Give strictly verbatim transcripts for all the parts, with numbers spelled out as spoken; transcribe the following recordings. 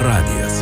radijas.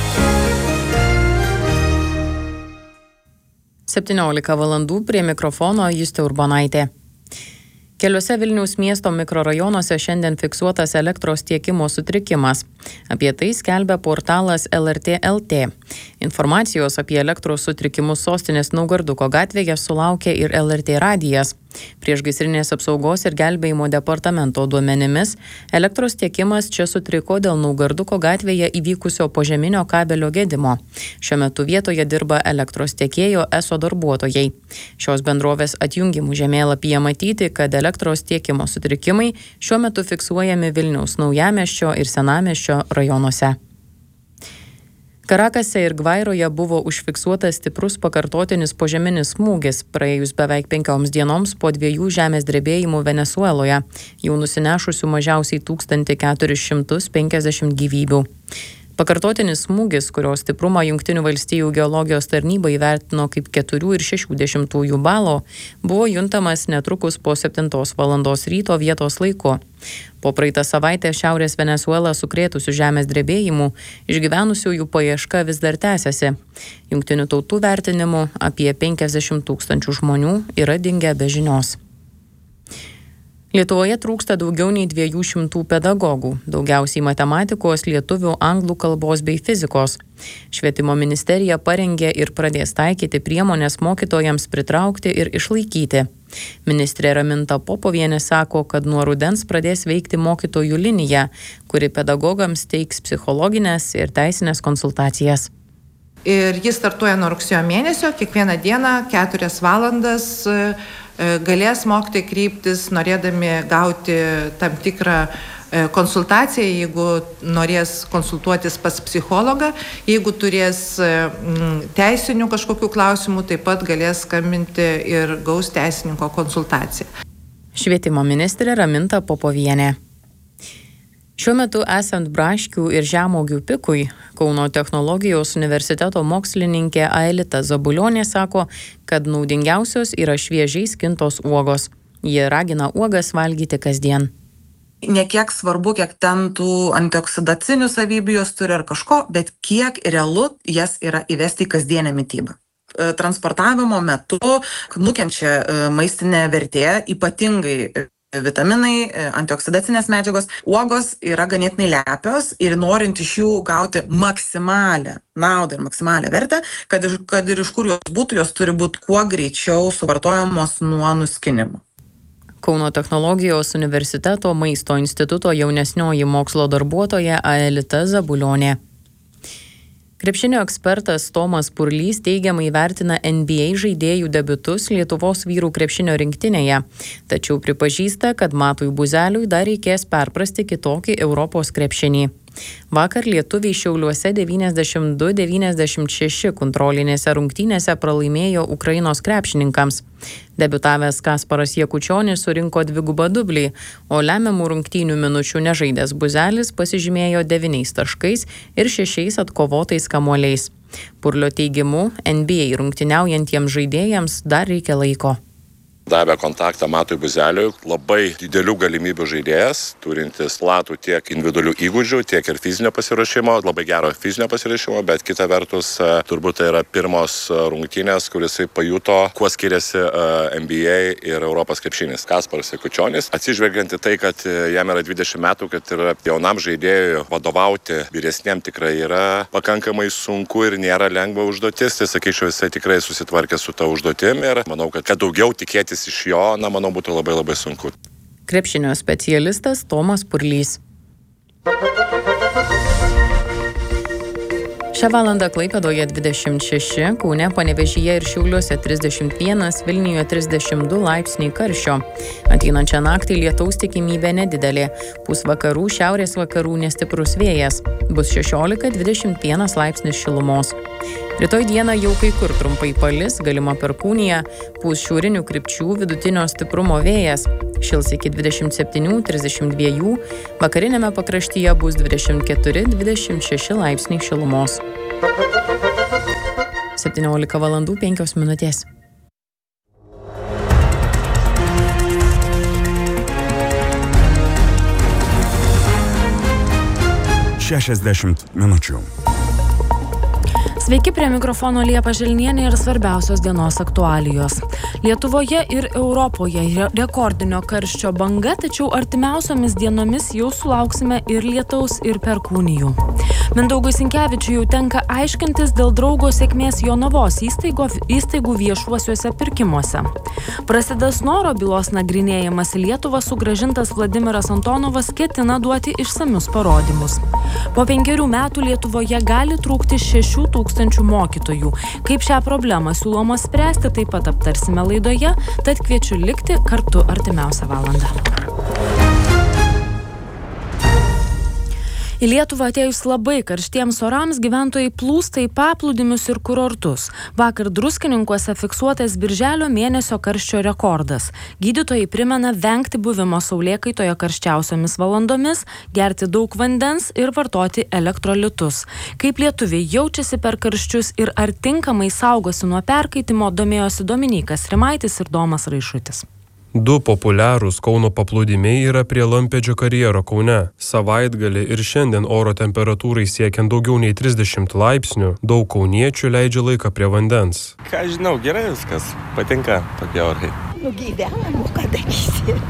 septyniolika valandų prie mikrofono Justė Urbonaitė. Keliuose Vilniaus miesto mikrorajonuose šiandien fiksuotas elektros tiekimo sutrikimas. Apie tai skelbia portalas L R T taškas L T. Informacijos apie elektros sutrikimus sostinės Naugarduko gatvėje sulaukė ir L R T radijas. Priešgaisrinės apsaugos ir gelbėjimo departamento duomenimis, elektros tiekimas čia sutriko dėl Naugarduko gatvėje įvykusio požeminio kabelio gedimo. Šiuo metu vietoje dirba elektros tiekėjo ESO darbuotojai. Šios bendrovės atjungimų žemėlapyje matyti, kad elektros tiekimo sutrikimai šiuo metu fiksuojami Vilniaus Naujamiesčio ir Senamiesčio rajonuose. Karakase ir Gvairoje buvo užfiksuotas stiprus pakartotinis požeminis smūgis, praėjus beveik penkioms dienoms po dviejų žemės drebėjimų Venesueloje, jau nusinešusių mažiausiai tūkstantį keturis šimtus penkiasdešimt gyvybių. Pakartotinis smūgis, kurio stiprumą Jungtinių valstijų geologijos tarnyba įvertino kaip keturių ir šešių dešimtųjų balo, buvo juntamas netrukus po septintos valandos ryto vietos laiku. Po praeitą savaitę Šiaurės Venesuelą sukrėtusių žemės drebėjimų išgyvenusiųjų paieška vis dar tęsiasi. Jungtinių tautų vertinimu apie penkiasdešimt tūkstančių žmonių yra dingę be žinios. Lietuvoje trūksta daugiau nei dviejų šimtų pedagogų, daugiausiai matematikos, lietuvių, anglų kalbos bei fizikos. Švietimo ministerija parengė ir pradės taikyti priemonės mokytojams pritraukti ir išlaikyti. Ministrė Raminta Popovienė sako, kad nuo rudens pradės veikti mokytojų linija, kuri pedagogams teiks psichologinės ir teisinės konsultacijas. Ir jis startuoja nuo rugsėjo mėnesio, kiekvieną dieną keturias valandas galės mokytojai kreiptis, norėdami gauti tam tikrą konsultaciją, jeigu norės konsultuotis pas psichologą, jeigu turės teisinių kažkokių klausimų, taip pat galės skambinti ir gaus teisininko konsultaciją. Švietimo ministrė Raminta Popovienė. Šiuo metu esant braškių ir žemuogių pikui, Kauno technologijos universiteto mokslininkė Aelita Zabulionė sako, kad naudingiausios yra šviežiai skintos uogos. Jie ragina uogas valgyti kasdien. Ne kiek svarbu, kiek ten tų antioksidacinių savybių jos turi ar kažko, bet kiek realu jas yra įvesti į kasdienę mitybą. Transportavimo metu nukenčia maistinė vertė, ypatingai vitaminai, antioksidacinės medžiagos. Uogos yra ganėtinai lepios ir norint iš jų gauti maksimalią naudą ir maksimalią vertę, kad, kad ir iš kur jos būtų, jos turi būti kuo greičiau suvartojamos nuo nuskinimo. Kauno technologijos universiteto maisto instituto jaunesnioji mokslo darbuotoja Aelita Zabulionė. Krepšinio ekspertas Tomas Purlys teigiamai vertina N B A žaidėjų debiutus Lietuvos vyrų krepšinio rinktinėje, tačiau pripažįsta, kad Matui Buzeliui dar reikės perprasti kitokį Europos krepšinį. Vakar lietuviai Šiauliuose devyniasdešimt du devyniasdešimt šeši kontrolinėse rungtynėse pralaimėjo Ukrainos krepšininkams. Debiutavęs Kasparas Jakučionis surinko dvigubą dublį, o lemiamų rungtynių minučių nežaidęs Buzelis pasižymėjo devyniais taškais ir šešiais atkovotais kamuoliais. Purlio teigimu, N B A rungtyniaujantiems žaidėjams dar reikia laiko. Davė kontaktą Matui Buzeliui, labai didelių galimybių žaidėjas, turintis platų tiek individualių įgūdžių, tiek ir fizinio pasiruošimo, labai gero fizinio pasiruošimo, bet kita vertus turbūt tai yra pirmos rungtynės, kuris pajuto, kuo skiriasi N B A ir Europos krepšinis. Kasparas Jakučionis, atsižvelgiant į tai, kad jam yra dvidešimt metų, kad yra jaunam žaidėjui vadovauti vyresniem tikrai yra pakankamai sunku ir nėra lengva užduotis, tai sakyčiau, jisai tikrai susitvarkė su ta užduotim ir manau, kad, kad daugiau tikėtis iš jo, na, manau, būtų labai labai sunku. Krepšinio specialistas Tomas Purlys. Šią valandą Klaipėdoje dvidešimt šeši, Kaune, Panevėžyje ir Šiauliuose trisdešimt vienas, Vilniuje trisdešimt du laipsniai karščio. Ateinančią naktį lietaus tikimybė nedidelė. Pūs vakarų, šiaurės vakarų nestiprus vėjas. Bus šešiolika dvidešimt vienas laipsnis šilumos. Rytoj dieną jau kai kur trumpai palis, galima perkūnija, pūs šiaurinių krypčių vidutinio stiprumo vėjas. Šils iki dvidešimt septynių trisdešimt dviejų, vakarinėme pakraštyje bus dvidešimt keturi dvidešimt šeši laipsniai šilumos. septyniolika valandų penkios minutės. šešiasdešimt minučių. Sveiki, prie mikrofono Liepa Želnienė ir svarbiausios dienos aktualijos. Lietuvoje ir Europoje rekordinio karščio banga, tačiau artimiausiomis dienomis jau sulauksime ir lietaus, ir perkūnijų. Mindaugui Sinkevičiui jau tenka aiškintis dėl draugo sėkmės Jonavos įstaigo, įstaigų viešuosiuose pirkimuose. Prasideda Snoro bylos nagrinėjimas į Lietuvą sugrąžintas Vladimiras Antonovas ketina duoti išsamius parodymus. Po penkerių metų Lietuvoje gali trūkti šešių tūkstančių mokytojų. Kaip šią problemą siūloma spręsti, taip pat aptarsime laidoje, tad kviečiu likti kartu artimiausią valandą. Į Lietuvą atėjus labai karštiems orams gyventojai plūsta į paplūdimius ir kurortus. Vakar Druskininkuose fiksuotas birželio mėnesio karščio rekordas. Gydytojai primena vengti buvimo saulėkaitoje karščiausiomis valandomis, gerti daug vandens ir vartoti elektrolitus. Kaip lietuviai jaučiasi per karščius ir ar tinkamai saugosi nuo perkaitimo, domėjosi Dominykas Rimaitis ir Domas Raišutis. Du populiarūs Kauno paplūdimiai yra prie Lampėdžio karjero Kaune. Savaitgalį ir šiandien oro temperatūrai siekiant daugiau nei trisdešimt laipsnių, daug kauniečių leidžia laiką prie vandens. Ką žinau, gerai viskas, patinka tokie orai. Nu gyvenam, ką darysi.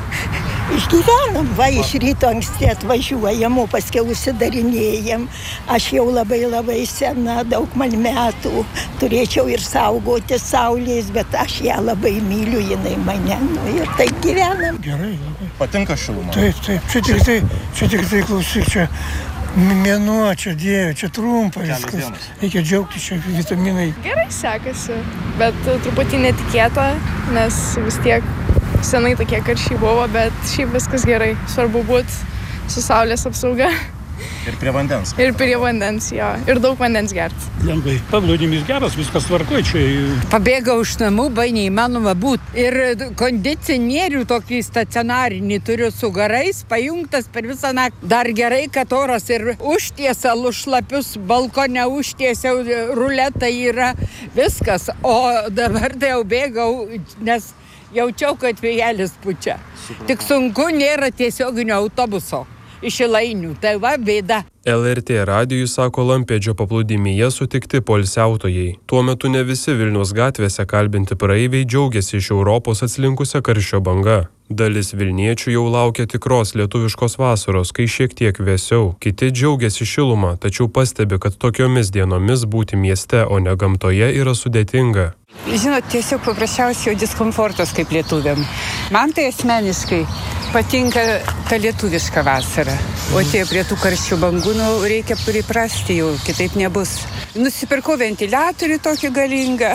Išgyvenam, va iš ryto anksti atvažiuojam, o paskiau užsidarinėjam. Aš jau labai labai sena, daug man metų, turėčiau ir saugoti saulės, bet aš ją labai myliu, jinai mane, nu ir taip gyvenam. Gerai, labai. Patinka šiluma? Taip, taip, čia tik tai, čia tik tai klausyk, čia mėnuo, čia dėjo, čia trumpa viskas. Reikia džiaugti, čia vitaminai. Gerai sekasi, bet truputį netikėta, nes vis tiek senai tokie karščiai buvo, bet šiaip viskas gerai. Svarbu būti su saulės apsauga. Ir prie vandens. Ir prie vandens, jo. Ir daug vandens gerti. Lengvai. Paplūdimys geras, viskas tvarkoj čia. Pabėgau iš namų, bai neįmanoma būti. Ir kondicionierių tokį stacionarinį turiu su garais, pajungtas per visą naktį. Dar gerai, kad oras ir užtiesa lušlapius, balkone užtiesiau, ruletą yra, viskas. O dabar tai jau bėgau, nes jaučiau, kad vėjelis pučia. Tik sunku, nėra tiesioginio autobuso iš Šilainių. Tai va bėda. L R T radijui sako Lampėdžio paplūdimyje sutikti poilsiautojai. Tuo metu ne visi Vilniaus gatvėse kalbinti praeiviai džiaugiasi iš Europos atslinkusią karščio banga. Dalis Vilniečių jau laukia tikros lietuviškos vasaros, kai šiek tiek vėsiau. Kiti džiaugiasi šilumą, tačiau pastebi, kad tokiomis dienomis būti mieste, o ne gamtoje yra sudėtinga. Žinot, tiesiog paprasčiausiai jau diskomfortas kaip lietuviam. Man tai asmeniškai patinka ta lietuviška vasara. O tie prie tų karščių bangų, nu, reikia priprasti jau, kitaip nebus. Nusipirkau ventiliatorių tokį galingą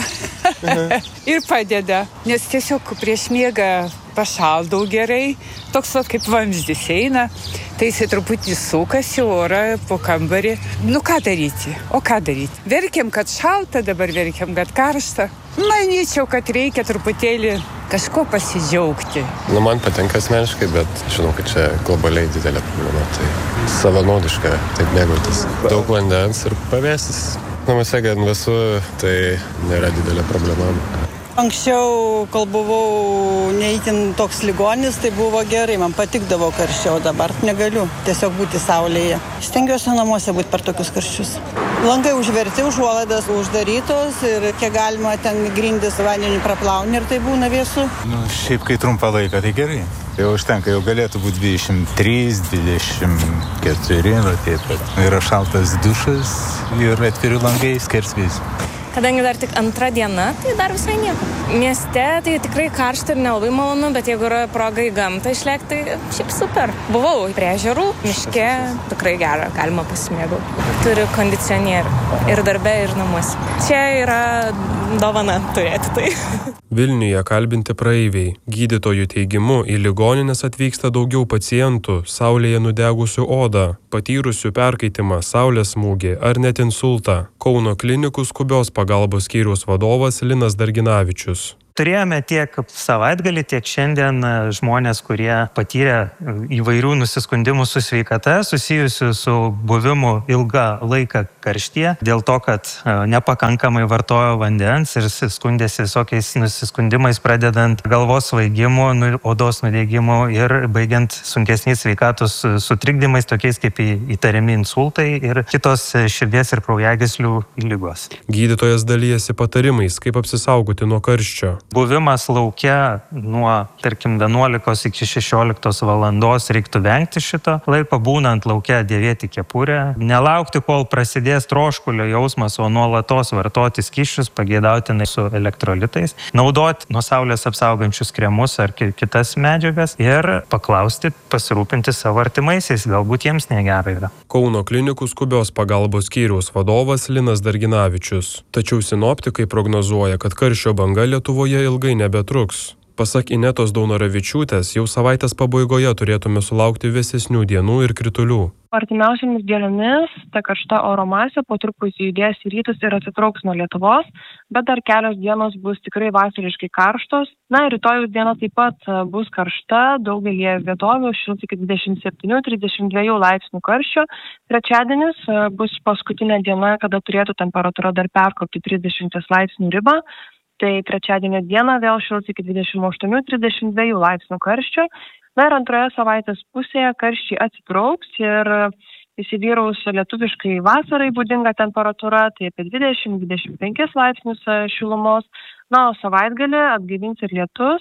ir padeda, nes tiesiog prieš miegą pašaldau gerai, toks vat kaip vamzdis eina, tai jisai truputį sukasi orą po kambarį. Nu ką daryti, o ką daryti? Verkiam, kad šalta, dabar verkiam, kad karšta. Manyčiau, kad reikia truputėlį kažko pasidžiaugti. Nu, man patinka asmeniškai, bet žinau, kad čia globaliai didelė problema, tai savanaudiška taip mėgautis. Daug vandens ir pavėsis. Namuose gan vėsu, tai nėra didelė problema. Anksčiau, kol buvau neįtin toks ligonis, tai buvo gerai, man patikdavo karščiau, dabar negaliu tiesiog būti saulėje. Stengiuosi namuose būti per tokius karščius. Langai užverti, užuolaidas uždarytos ir kiek galima ten grindis vandeniu praplauni ir tai būna vėsu. Nu, šiaip kai trumpą laiką, tai gerai. Jau užtenka, jau galėtų būti dvidešimt trys, dvidešimt keturi, va taip pat. Yra šaltas dušas ir atviri langai skersvės. Kadangi dar tik antra diena, tai dar visai nieko. Mieste tai tikrai karšta ir nelabai malonu, bet jeigu yra proga į gamtą išlėkti, tai šiaip super. Buvau prie ežerų, miške, tikrai gera, galima pasimėgauti. Turiu kondicionierių ir darbe, ir namuose. Čia yra dovana turėti tai. Vilniuje kalbinti praeiviai. Gydytojų teigimu į ligonines atvyksta daugiau pacientų, saulėje nudegusių odą, patyrusių perkaitimą, saulės smūgį ar net insultą. Kauno klinikų skubios pagalbos skyriaus vadovas Linas Darginavičius. Turėjome tiek savaitgalį, tiek šiandien žmonės, kurie patyrė įvairių nusiskundimų su sveikata, susijusių su buvimu ilgą laiką karštyje, dėl to, kad nepakankamai vartojo vandens ir skundėsi visokiais nusiskundimais, pradedant galvos svaigimu, odos nudegimu ir baigiant sunkesniais sveikatos sutrikdymais, tokiais kaip įtariami insultai ir kitos širdies ir kraujagyslių ligos. Gydytojas dalijasi patarimais, kaip apsisaugoti nuo karščio. Buvimas laukia nuo, tarkim, vienuolikos iki šešioliktos valandos reiktų vengti šito laiko, būnant laukia dėvėti kepurę, nelaukti, kol prasidės troškulio jausmas, o nuolatos vartoti skysčius, pageidautinai su elektrolitais, naudoti nuo saulės apsaugančius kremus ar kitas medžiagas ir paklausti, pasirūpinti savo artimaisiais, galbūt jiems negerai yra. Kauno klinikų skubios pagalbos skyriaus vadovas Linas Darginavičius. Tačiau sinoptikai prognozuoja, kad karščio banga Lietuvoje ilgai nebetruks. Pasak Inetos Daunoravičiūtės, jau savaitės pabaigoje turėtume sulaukti vėsesnių dienų ir kritulių. Artimiausiamis dienomis ta karšta oro masė po truputį judės į rytus ir atsitrauks nuo Lietuvos, bet dar kelios dienos bus tikrai vasariškai karštos. Na ir rytojus diena taip pat bus karšta, daugelį vietovių šils iki dvidešimt septynių trisdešimt dviejų laipsnių karščio. Trečiadienis bus paskutinė diena, kada turėtų temperatūra dar perkopti trisdešimt laipsnių ribą. Tai trečiadienio dieną vėl šils iki dvidešimt aštuonių trisdešimt dviejų laipsnių karščio. Na ir antroje savaitės pusėje karščiai atsitrauks ir įsivyraus lietuviškai vasarai būdinga temperatūra, tai apie dvidešimt dvidešimt penkis laipsnius šilumos. Na, o savaitgalį atgaivins ir lietus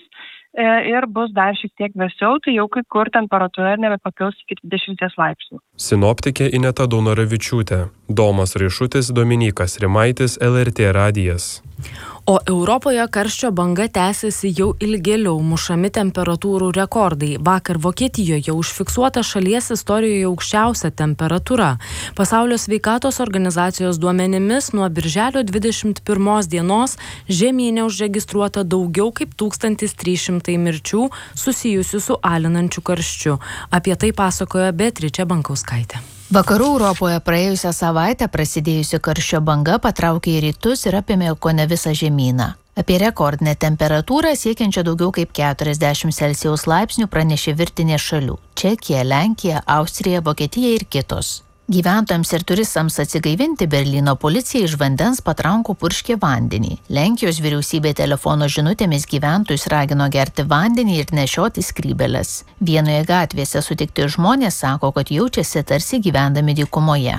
ir bus dar šiek tiek vėsiau, tai jau kai kur temperatūra nebepakils iki dvidešimt laipsnių. Sinoptikė Ineta Daunoravičiūtė, Domas Raišutis, Dominykas Rimaitis, L R T radijas. O Europoje karščio banga tęsiasi jau ilgėliau, mušami temperatūrų rekordai. Vakar Vokietijoje užfiksuota šalies istorijoje aukščiausia temperatūra. Pasaulio sveikatos organizacijos duomenimis nuo birželio dvidešimt pirmos dienos žemyne užregistruota daugiau kaip tūkstantis trys šimtai mirčių susijusių su alinančiu karščiu. Apie tai pasakoja Beatričė Bankauskaitė. Vakarų Europoje praėjusią savaitę prasidėjusi karščio banga patraukė į rytus ir apėmė kone visą žemyną. Apie rekordinę temperatūrą siekiančią daugiau kaip keturiasdešimt Celsijaus laipsnių pranešė virtinė šalių – Čekija, Lenkija, Austrija, Vokietija ir kitos. Gyventojams ir turistams atsigaivinti Berlyno policija iš vandens patrankų purškė vandenį. Lenkijos vyriausybė telefono žinutėmis gyventojus ragino gerti vandenį ir nešioti skrybėles. Vienoje gatvėse sutikti žmonės sako, kad jaučiasi tarsi gyvendami dykumoje.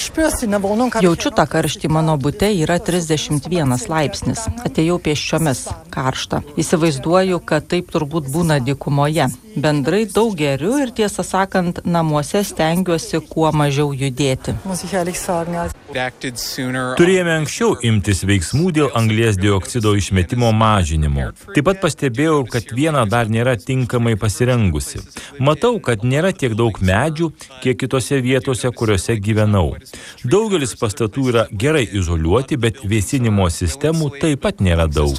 Jaučiu tą karštį, mano bute yra trisdešimt vienas laipsnis. Atėjau pėsčiomis, karšta. Įsivaizduoju, kad taip turbūt būna dykumoje. Bendrai daug geriu ir tiesą sakant, namuose stengiuosi kuo mažiau judėti. Turėjome anksčiau imtis veiksmų dėl anglies dioksido išmetimo mažinimo. Taip pat pastebėjau, kad viena dar nėra tinkamai pasirengusi. Matau, kad nėra tiek daug medžių, kiek kitose vietose, kuriuose gyvenau. Daugelis pastatų yra gerai izoliuoti, bet vėsinimo sistemų taip pat nėra daug.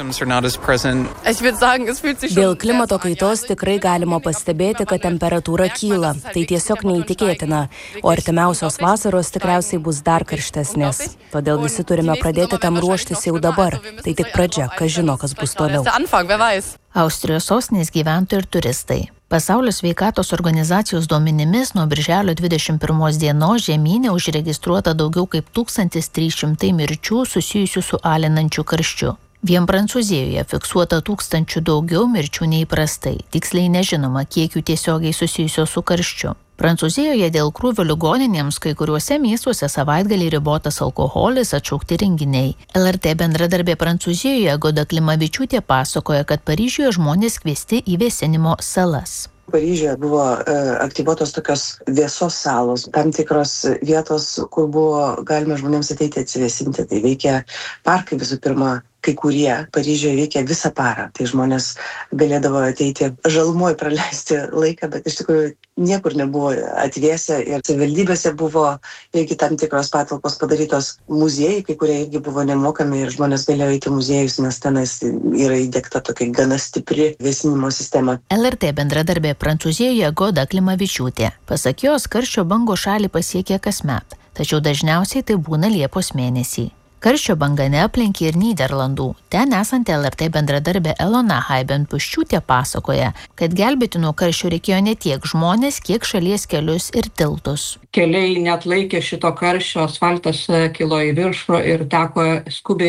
Dėl klimato kaitos tikrai galima pastebėti, kad temperatūra kyla. Tai tiesiog neįtikėtina. O artimiausios vasaros tikriausiai bus dar karštesnės. Todėl visi turime pradėti tam ruoštis jau dabar. Tai tik pradžia, kas žino, kas bus toliau. Austrijos sostinės gyventojai ir turistai. Pasaulio sveikatos organizacijos duomenimis nuo birželio dvidešimt pirmos dienos žemyne užregistruota daugiau kaip tūkstantis trys šimtai mirčių susijusių su alinančiu karščiu. Vien Prancūzijoje fiksuota tūkstančių daugiau mirčių neįprastai. Tiksliai nežinoma, kiek jų tiesiogiai susijusios su karščiu. Prancūzijoje dėl krūvio ligoninėms kai kuriuose miestuose savaitgalį ribotas alkoholis, atšaukti renginiai. L R T bendradarbė Prancūzijoje Goda Klimavičiūtė pasakoja, kad Paryžiuje žmonės kviesti į vėsinimo salas. Paryžiuje buvo e, aktyvuotos tokios vėsos salos, tam tikros vietos, kur buvo galima žmonėms ateiti atsivėsinti. Tai veikia parkai visų pirma. Kai kurie Paryžiuje veikia visą parą, tai žmonės galėdavo ateiti žalumoj praleisti laiką, bet iš tikrųjų niekur nebuvo atvėsę ir savivaldybėse buvo irgi tam tikros patalpos padarytos muziejai, kai kurie irgi buvo nemokami ir žmonės galėjo eiti muziejus, nes tenais yra įdiegta tokia gana stipri vėsinimo sistema. L R T bendradarbė Prancūzijoje Goda Klimavičiūtė. Pasak jos, karščio bango šalį pasiekia kasmet, tačiau dažniausiai tai būna Liepos mėnesį. Karščio banga neaplenkė ir Nyderlandų. Ten esanti L R T bendradarbė Elona Haiben-Puščiūtė pasakoja, kad gelbėti nuo karščio reikėjo ne tiek žmonės, kiek šalies kelius ir tiltus. Keliai neatlaikė šito karščio, asfaltas kilo į viršų ir teko skubiai